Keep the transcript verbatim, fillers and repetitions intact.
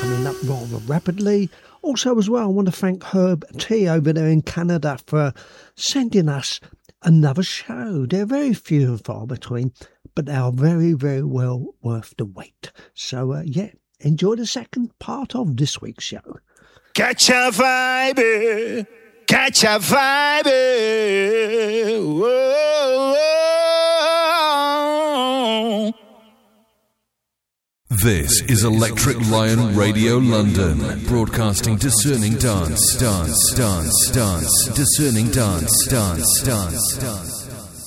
coming up rather rapidly. Also, as well, I want to thank Herb T over there in Canada for sending us another show. They're very few and far between, but they are very, very well worth the wait. So, uh, yeah, enjoy the second part of this week's show. Catch a vibe, catch a vibe. Whoa. This is Electric Lion Radio London, broadcasting discerning dance, dance, dance, dance, discerning dance, dance, dance, dance.